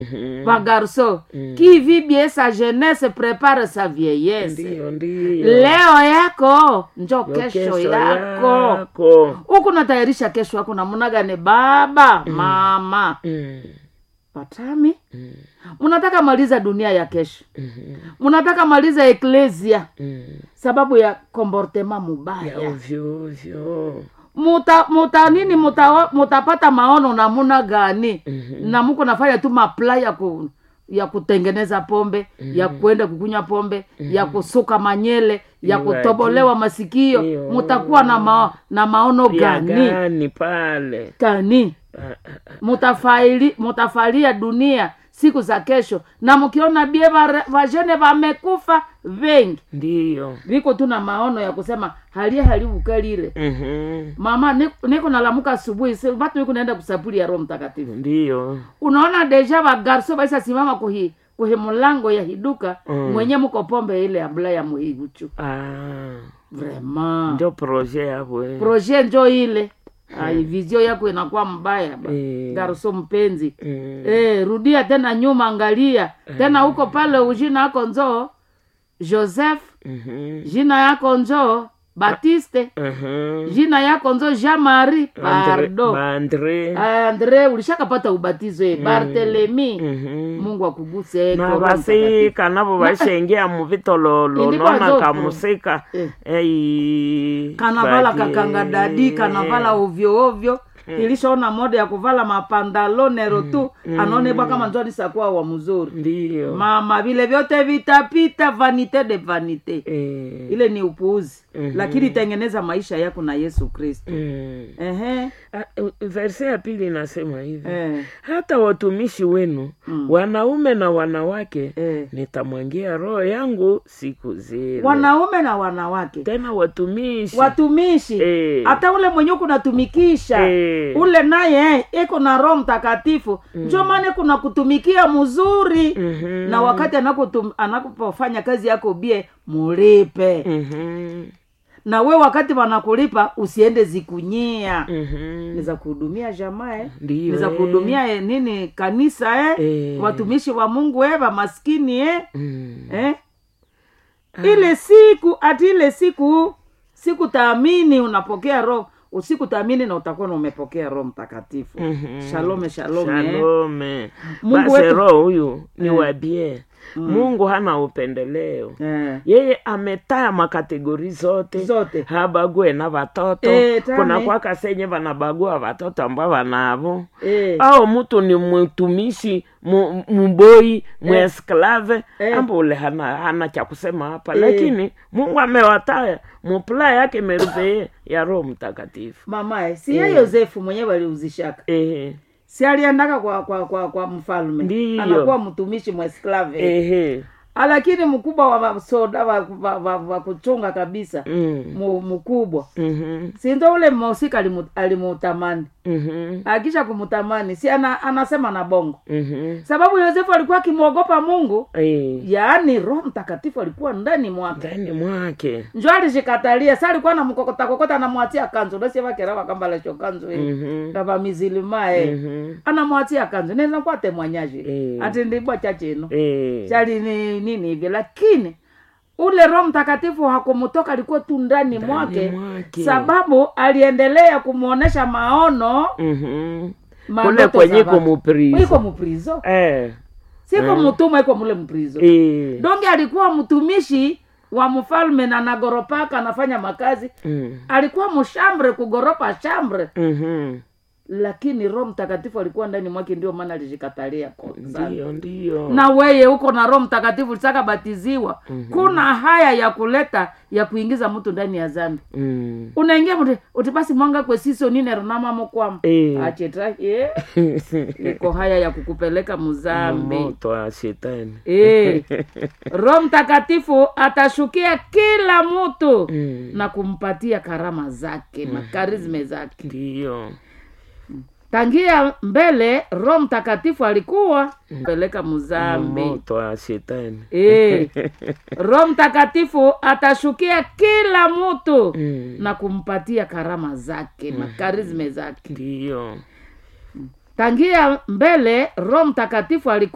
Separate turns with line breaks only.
Va garçon, qui vit bien sa jeunesse prépare sa vieillesse.
Ndiyo.
Leo yako njo kesho yako. Huku natayarisha kesho yako namna gani baba, mama. Patami. Munataka maliza dunia ya kesho. Munataka maliza eklesia. Sababu ya comportement mubaya.
Ya ovyo.
Mutapata maono namuna gani? Na muko nafanya tu mapla ya kutengeneza pombe, ya kwenda kukunya pombe, ya kusuka manyele, ya kutobolewa masikio. Mutakuwa na maono gani?
Gani pale?
Gani? Mutafalia dunia siku za kesho. Na mkiona bie vajene vamekufa vengi.
Ndiyo.
Viko tu na maono ya kusema halivukalire. Mama niko nalamuka asubuhi, watu wiko naenda kusapuli ya Roho Mtakatifu.
Ndiyo.
Unaona deja ba garso baisa simama kuhi mulango ya hiduka mwenye mko pombe ile abla ya muhiguchu. Vraiment.
Ndio projet yako.
Projet njo ile. Vizio yako inakuwa mbaya garso mpenzi. Rudia tena nyuma, angalia. Tena huko pale ujina yako nzo Joseph. Jina yako nzo Batiste. Jina yako nzo Jean-Marie. Pardon. Andre ulishakapata ubatizo. Barthelemy. Mungu akuguse.
Na basi kanabo bashengia mu vitololo nona kamusika.
Kanavala kakanga dadi, kanavala ovyo. Ilishaona mode ya kuvala mapandalonero tu. Anone baka manzoni sakuwa wa mzuri.
Ndiyo.
Mama vile vyote vitapita, vanite de vanite. Ile ni upuuzi. Lakini tengeneza maisha yako na Yesu Kristo.
Verse ya pili nasema hivi. Hata watumishi wenu, wanaume na wanawake, nitamwangia roho yangu siku zile.
Wanaume na wanawake.
Tena watumishi.
Hata ule mwenye kunatumikisha. Ule naye eko na Roho Mtakatifu. Ndio maana kuna kutumikia mzuri. Na wakati anapofanya kazi yako bie mulipe. Na we wakati wanakulipa usiende zikunyia. Niza kuhudumia jamaa niza kuhudumia kanisa watumishi wa Mungu wa maskini ile siku taamini unapokea roho. Usiku taamini na utakuwa umepokea Roho Mtakatifu. Shalom.
Mungu wetu roho huyu ni wabie. Mungu hana upendeleo. Yeye ametaya makategori zote. Habague na watoto. Kuna kwa kasenye wanabagua watoto ambao wanavo. Au mtu ni mtumishi, mboi, mwesklave. Ambo ule hana cha kusema hapa. Lakini Mungu amewataya. Mupla yake merupe ya Roho Mtakatifu.
Mama, si ya Yosefu mwenyewe aliuzishaka. Si aliandaka kwa mfalme.
Ndiyo.
Anakuwa mtumishi mwesklave. Lakini mkubwa wa soda wa kuchunga kabisa. Mkubwa. Si ndo ule mhusika alimutamani. Akisha kumutamani si anasema na bongo. Sababu Yosefu alikuwa akimwogopa Mungu. Yaani Roho Mtakatifu alikuwa ndani mwake. Njoo alishikatalia. Sasa alikuwa na mkokota anamwatia kanzu. Ndio sema kerawa kamba la chokanzu kama mizilima anamwatia kanzu. Nenda kwa temwanyaje. Ati ndibwa chache no. Chali nini hivi, lakini ule Roho Mtakatifu hakumutoka, alikuwa tu ndani mwake. Sababu aliendelea kumuonesha maono.
Kule kwenye
muprizo. Siko mtumwa iko mule mprizo. Donge alikuwa mtumishi wa mfalme na nagoropaka anafanya makazi. Alikuwa mshambre kugoropa shambre. Lakini Roho Mtakatifu alikuwa ndani mwake, ndio maana alijikatalia kwanza.
Ndiyo.
Na wewe uko na Roho Mtakatifu utaka batiziwa. Kuna haya ya kuingiza mtu ndani ya dhambi. Unaingia mtu utipasi mwanga kwa sisi nini ronama mkwam. Acheta iko haya ya kukupeleka mzambi.
Moto wa shetani.
Roho Mtakatifu atashukia kila mtu na kumpatia karama zake na karizme zake.
Ndiyo.
Tangia mbele Roho Mtakatifu alikuwa peleka mzambi.
Moto wa shetani.
Roho Mtakatifu atashukia kila mtu na kumpatia karama zake na karizme zake.
Ndiyo.
Tangia mbele Roho Mtakatifu alikuwa